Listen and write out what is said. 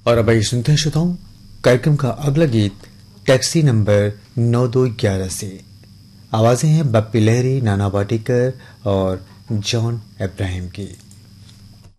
और अब आइए सुनते हैं श्रोताओं कार्यक्रम का अगला गीत टैक्सी नंबर 9211 से। आवाजें हैं बप्पी लहरी, नाना पाटेकर और जॉन इब्राहिम की।